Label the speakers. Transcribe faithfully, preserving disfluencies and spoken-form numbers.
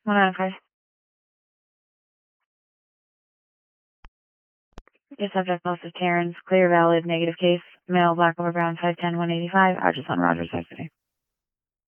Speaker 1: one out of five. Your subject loss is Terrence. Clear, valid, negative case. Male, black over brown, five ten, one eighty-five. Address on Rogers High City.